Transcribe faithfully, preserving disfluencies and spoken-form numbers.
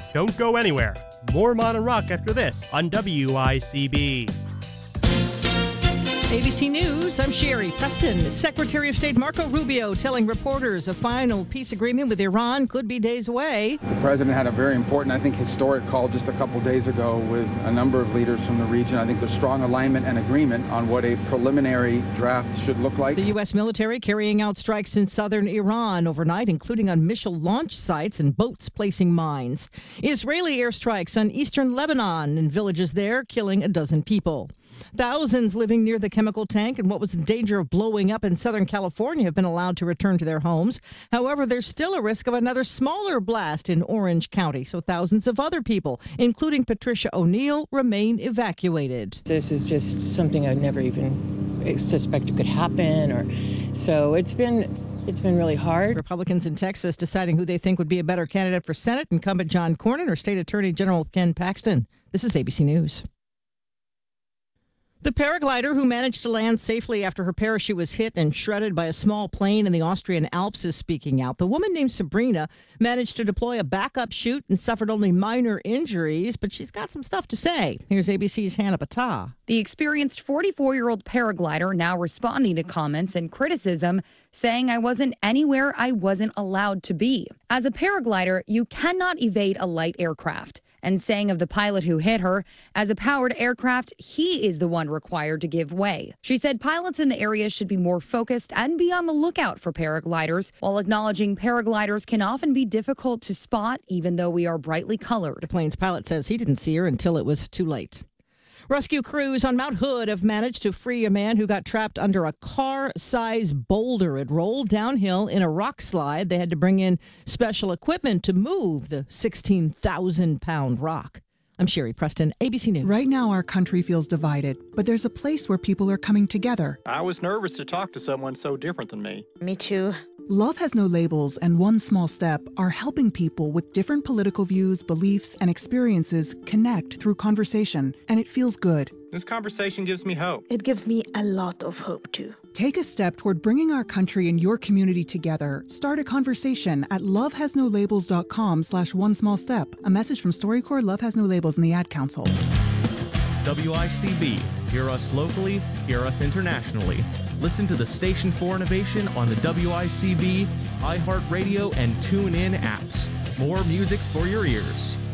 Don't go anywhere. More Modern Rock after this on W I C B. A B C News, I'm Sherry Preston. Secretary of State Marco Rubio telling reporters a final peace agreement with Iran could be days away. The president had a very important, I think, historic call just a couple days ago with a number of leaders from the region. I think there's strong alignment and agreement on what a preliminary draft should look like. The U S military carrying out strikes in southern Iran overnight, including on missile launch sites and boats placing mines. Israeli airstrikes on eastern Lebanon and villages there, killing a dozen people. Thousands living near the chemical tank and what was in danger of blowing up in Southern California have been allowed to return to their homes. However, there's still a risk of another smaller blast in Orange County, so thousands of other people, including Patricia O'Neill, remain evacuated. This is just something I never even suspected could happen, or so it's been It's been really hard. Republicans in Texas deciding who they think would be a better candidate for Senate, incumbent John Cornyn or State Attorney General Ken Paxton. This is A B C News. The paraglider who managed to land safely after her parachute was hit and shredded by a small plane in the Austrian Alps is speaking out. The woman named Sabrina managed to deploy a backup chute and suffered only minor injuries, but she's got some stuff to say. Here's A B C's Hannah Patah. The experienced forty-four-year-old paraglider now responding to comments and criticism, saying I wasn't anywhere I wasn't allowed to be. As a paraglider, you cannot evade a light aircraft. And saying of the pilot who hit her, as a powered aircraft, he is the one required to give way. She said pilots in the area should be more focused and be on the lookout for paragliders, while acknowledging paragliders can often be difficult to spot, even though we are brightly colored. The plane's pilot says he didn't see her until it was too late. Rescue crews on Mount Hood have managed to free a man who got trapped under a car-sized boulder. It rolled downhill in a rock slide. They had to bring in special equipment to move the sixteen thousand pound rock. I'm Sherry Preston, A B C News. Right now, our country feels divided, but there's a place where people are coming together. I was nervous to talk to someone so different than me. Me too. Love Has No Labels and One Small Step are helping people with different political views, beliefs, and experiences connect through conversation, and it feels good. This conversation gives me hope. It gives me a lot of hope, too. Take a step toward bringing our country and your community together. Start a conversation at lovehasnolabels.com slash one small step. A message from StoryCorps, Love Has No Labels, and the Ad Council. W I C B. Hear us locally, hear us internationally. Listen to the Station for Innovation on the W I C B, iHeartRadio, and TuneIn apps. More music for your ears.